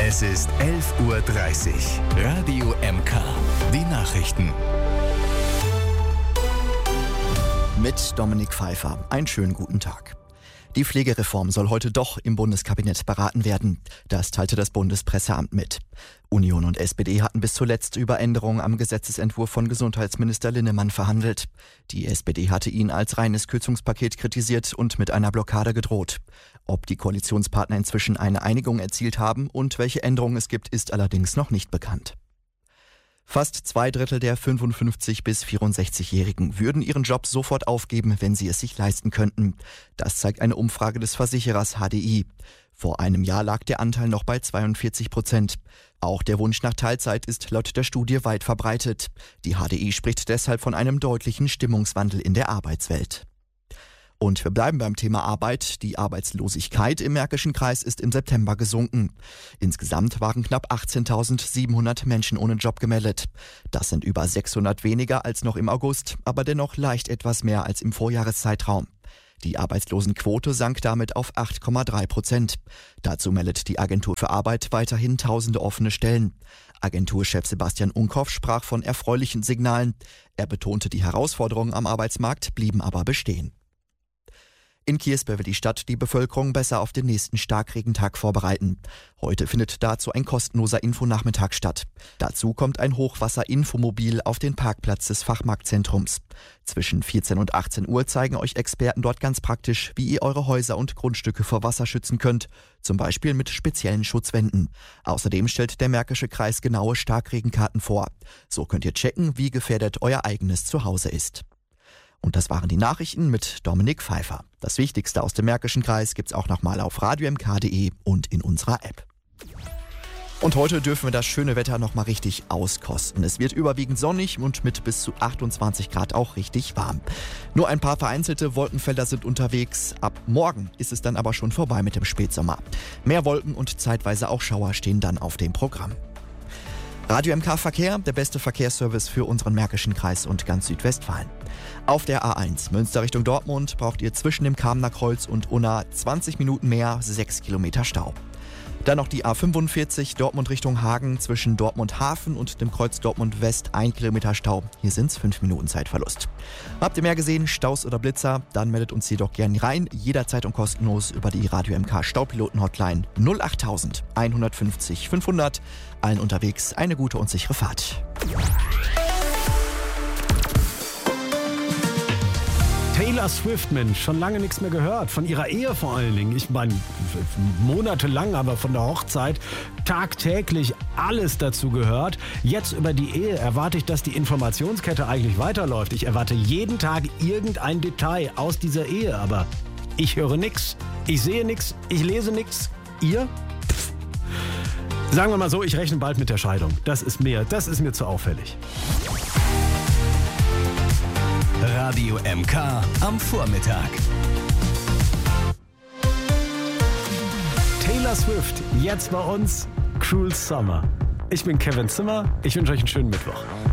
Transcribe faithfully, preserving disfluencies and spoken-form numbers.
Es ist elf Uhr dreißig. Radio M K. Die Nachrichten. Mit Dominik Pfeiffer. Einen schönen guten Tag. Die Pflegereform soll heute doch im Bundeskabinett beraten werden. Das teilte das Bundespresseamt mit. Union und S P D hatten bis zuletzt über Änderungen am Gesetzesentwurf von Gesundheitsminister Linnemann verhandelt. Die S P D hatte ihn als reines Kürzungspaket kritisiert und mit einer Blockade gedroht. Ob die Koalitionspartner inzwischen eine Einigung erzielt haben und welche Änderungen es gibt, ist allerdings noch nicht bekannt. Fast zwei Drittel der fünfundfünfzig- bis vierundsechzigjährigen würden ihren Job sofort aufgeben, wenn sie es sich leisten könnten. Das zeigt eine Umfrage des Versicherers H D I. Vor einem Jahr lag der Anteil noch bei zweiundvierzig Prozent. Auch der Wunsch nach Teilzeit ist laut der Studie weit verbreitet. Die H D I spricht deshalb von einem deutlichen Stimmungswandel in der Arbeitswelt. Und wir bleiben beim Thema Arbeit. Die Arbeitslosigkeit im Märkischen Kreis ist im September gesunken. Insgesamt waren knapp achtzehntausendsiebenhundert Menschen ohne Job gemeldet. Das sind über sechshundert weniger als noch im August, aber dennoch leicht etwas mehr als im Vorjahreszeitraum. Die Arbeitslosenquote sank damit auf acht Komma drei Prozent. Dazu meldet die Agentur für Arbeit weiterhin tausende offene Stellen. Agenturchef Sebastian Unkoff sprach von erfreulichen Signalen. Er betonte, die Herausforderungen am Arbeitsmarkt blieben aber bestehen. In Kiersberg will die Stadt die Bevölkerung besser auf den nächsten Starkregentag vorbereiten. Heute findet dazu ein kostenloser Infonachmittag statt. Dazu kommt ein Hochwasser-Infomobil auf den Parkplatz des Fachmarktzentrums. Zwischen vierzehn und achtzehn Uhr zeigen euch Experten dort ganz praktisch, wie ihr eure Häuser und Grundstücke vor Wasser schützen könnt. Zum Beispiel mit speziellen Schutzwänden. Außerdem stellt der Märkische Kreis genaue Starkregenkarten vor. So könnt ihr checken, wie gefährdet euer eigenes Zuhause ist. Und das waren die Nachrichten mit Dominik Pfeiffer. Das Wichtigste aus dem Märkischen Kreis gibt's auch nochmal auf radio m k punkt d e und in unserer App. Und heute dürfen wir das schöne Wetter nochmal richtig auskosten. Es wird überwiegend sonnig und mit bis zu achtundzwanzig Grad auch richtig warm. Nur ein paar vereinzelte Wolkenfelder sind unterwegs. Ab morgen ist es dann aber schon vorbei mit dem Spätsommer. Mehr Wolken und zeitweise auch Schauer stehen dann auf dem Programm. Radio M K Verkehr, der beste Verkehrsservice für unseren Märkischen Kreis und ganz Südwestfalen. Auf der A eins Münster Richtung Dortmund braucht ihr zwischen dem Kamener Kreuz und Unna zwanzig Minuten mehr, sechs Kilometer Stau. Dann noch die A fünfundvierzig Dortmund Richtung Hagen zwischen Dortmund Hafen und dem Kreuz Dortmund West ein Kilometer Stau. Hier sind's fünf Minuten Zeitverlust. Habt ihr mehr gesehen, Staus oder Blitzer? Dann meldet uns jedoch gerne rein, jederzeit und kostenlos über die Radio M K Staupiloten-Hotline null acht tausend einhundertfünfzig fünfhundert. Allen unterwegs eine gute und sichere Fahrt. Taylor Swift, Mensch, schon lange nichts mehr gehört. Von ihrer Ehe vor allen Dingen. Ich meine, monatelang, aber von der Hochzeit tagtäglich alles dazu gehört. Jetzt über die Ehe erwarte ich, dass die Informationskette eigentlich weiterläuft. Ich erwarte jeden Tag irgendein Detail aus dieser Ehe, aber ich höre nichts, ich sehe nichts, ich lese nichts. Ihr? Pff. Sagen wir mal so, ich rechne bald mit der Scheidung. Das ist mir, das ist mir zu auffällig. Radio M K am Vormittag. Taylor Swift, jetzt bei uns Cruel Summer. Ich bin Kevin Zimmer, ich wünsche euch einen schönen Mittwoch.